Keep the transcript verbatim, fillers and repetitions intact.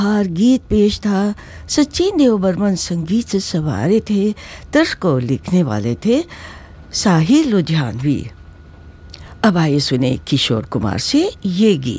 और गीत पेश था। सचिन देव बर्मन संगीत से सवारे थे, तर्ज को लिखने वाले थे साहिर लुधियानवी। अब आइए सुने किशोर कुमार से ये गीत।